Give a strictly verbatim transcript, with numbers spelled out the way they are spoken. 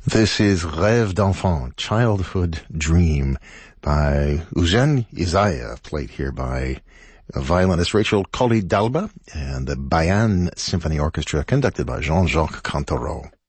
This is Rêve d'enfant, Childhood Dream, by Eugène Isaiah, played here by violinist Rachel Colley-Dalba and the Bayan Symphony Orchestra, conducted by Jean-Jacques Cantoreau.